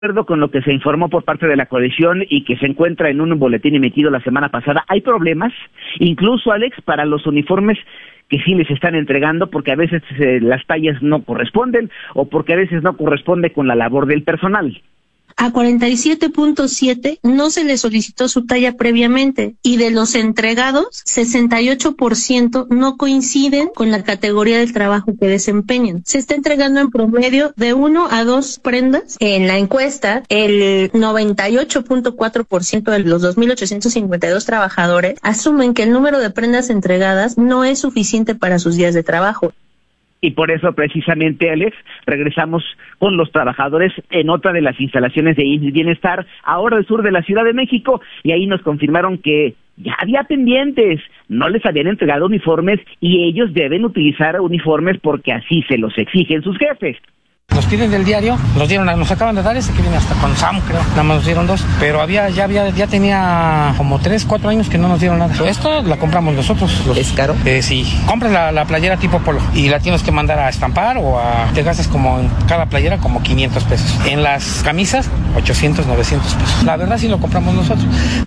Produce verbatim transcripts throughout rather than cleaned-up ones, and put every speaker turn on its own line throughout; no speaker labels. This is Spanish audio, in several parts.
De acuerdo con lo que se informó por parte de la coalición y que se encuentra en un boletín emitido la semana pasada, hay problemas, incluso, Alex, para los uniformes que sí les están entregando, porque a veces eh, las tallas no corresponden o porque a veces no corresponde con la labor del personal.
A cuarenta y siete punto siete no se le solicitó su talla previamente y de los entregados, sesenta y ocho por ciento no coinciden con la categoría del trabajo que desempeñan. Se está entregando en promedio de uno a dos prendas. En la encuesta, el noventa y ocho punto cuatro por ciento de los dos mil ochocientos cincuenta y dos trabajadores asumen que el número de prendas entregadas no es suficiente para sus días de trabajo.
Y por eso, precisamente, Alex, regresamos con los trabajadores en otra de las instalaciones de I M S S Bienestar, ahora al sur de la Ciudad de México, y ahí nos confirmaron que ya había pendientes, no les habían entregado uniformes y ellos deben utilizar uniformes porque así se los exigen sus jefes.
Nos piden del diario, nos dieron, nos acaban de dar ese que viene hasta con Sam, creo, nada más nos dieron dos, pero había, ya había, ya tenía como tres, cuatro años que no nos dieron nada. Esta la compramos nosotros. Los,
¿Es caro?
Eh, sí, compras la, la playera tipo polo y la tienes que mandar a estampar o a, te gastas como en cada playera como quinientos pesos. En las camisas, ochocientos, novecientos pesos. La verdad sí lo compramos nosotros.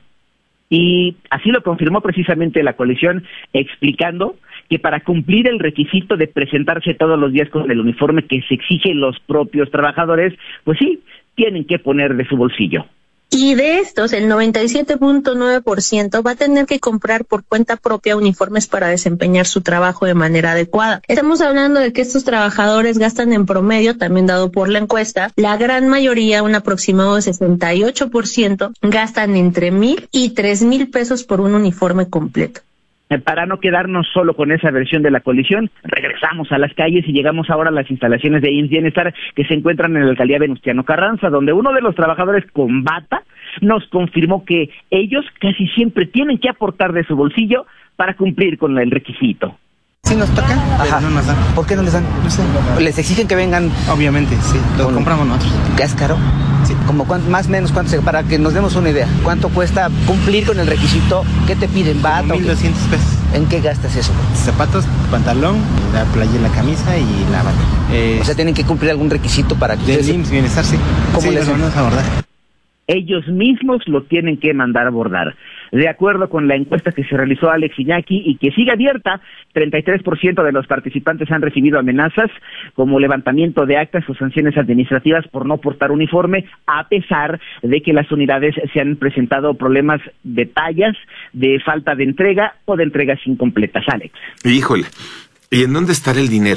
Y así lo confirmó precisamente la coalición, explicando que para cumplir el requisito de presentarse todos los días con el uniforme que se exigen los propios trabajadores, pues sí, tienen que poner de su bolsillo.
Y de estos, el noventa y siete punto nueve por ciento va a tener que comprar por cuenta propia uniformes para desempeñar su trabajo de manera adecuada. Estamos hablando de que estos trabajadores gastan en promedio, también dado por la encuesta, la gran mayoría, un aproximado de sesenta y ocho por ciento, gastan entre mil y tres mil pesos por un uniforme completo.
Para no quedarnos solo con esa versión de la coalición, regresamos a las calles y llegamos ahora a las instalaciones de I M S S Bienestar que se encuentran en la alcaldía Venustiano Carranza, donde uno de los trabajadores con bata nos confirmó que ellos casi siempre tienen que aportar de su bolsillo para cumplir con el requisito.
¿Sí nos tocan?
Ajá. No nos dan.
¿Por qué no les dan? No sé. ¿Les exigen que vengan?
Obviamente, sí. Lo
Con...
compramos nosotros.
¿Es caro?
Sí.
Como cuánto, más o menos, cuánto se, para que nos demos una idea. ¿Cuánto cuesta cumplir con el requisito? ¿Qué te piden? ¿Bata?
mil doscientos pesos.
¿En qué gastas eso?
Zapatos, pantalón, la playera, la camisa y la bata. Eh,
o sea, tienen que cumplir algún requisito para que
del
ustedes...
I M S S Bienestar, sí.
¿Cómo
sí,
les
vamos a abordar?
Ellos mismos lo tienen que mandar a abordar. De acuerdo con la encuesta que se realizó Alex Iñaki y que sigue abierta, treinta y tres por ciento de los participantes han recibido amenazas como levantamiento de actas o sanciones administrativas por no portar uniforme, a pesar de que las unidades se han presentado problemas de tallas, de falta de entrega o de entregas incompletas. Alex.
Híjole, ¿y en dónde estará el dinero?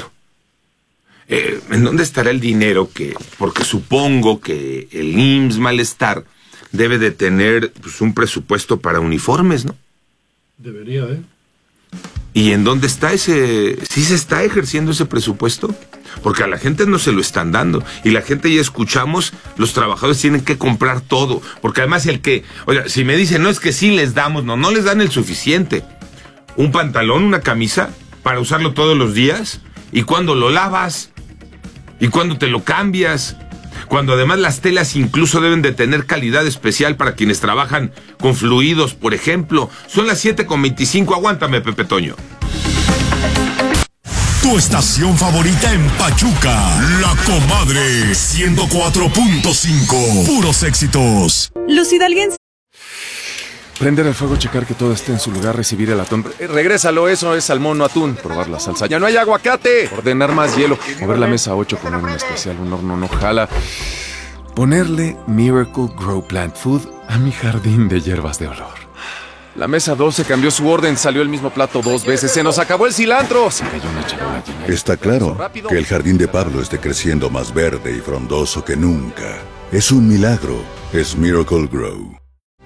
Eh, ¿En dónde estará el dinero que, porque supongo que el I M S S Malestar debe de tener pues, un presupuesto para uniformes, ¿no?
Debería, ¿eh?
¿Y en dónde está ese, sí se está ejerciendo ese presupuesto? Porque a la gente no se lo están dando, y la gente ya escuchamos, los trabajadores tienen que comprar todo, porque además el que, oiga, si me dicen, no es que sí les damos, no, no les dan el suficiente. Un pantalón, una camisa, para usarlo todos los días, y cuando lo lavas, y cuando te lo cambias, cuando además las telas incluso deben de tener calidad especial para quienes trabajan con fluidos, por ejemplo. Son las siete con veinticinco, aguántame, Pepe Toño.
Tu estación favorita en Pachuca, La Comadre, ciento cuatro punto cinco, puros éxitos.
Los hidalguenses.
Prender el fuego, checar que todo esté en su lugar, recibir el atún. Eh, regrésalo, eso es salmón, no atún. Probar la salsa. ¡Ya no hay aguacate! Ordenar más hielo. Mover la mesa ocho, poner un especial, un horno no jala. Ponerle Miracle Grow Plant Food a mi jardín de hierbas de olor. La mesa doce cambió su orden, salió el mismo plato dos veces. ¡Se nos acabó el cilantro! Se cayó una charola llena.
Está claro que el jardín de Pablo esté creciendo más verde y frondoso que nunca. Es un milagro. Es Miracle Grow.